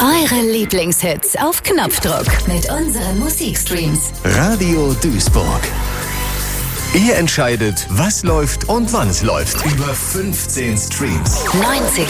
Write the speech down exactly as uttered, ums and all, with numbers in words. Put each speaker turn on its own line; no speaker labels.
Eure Lieblingshits auf Knopfdruck mit unseren Musikstreams.
Radio Duisburg. Ihr entscheidet, was läuft und wann es läuft. Über fünfzehn Streams.
neunziger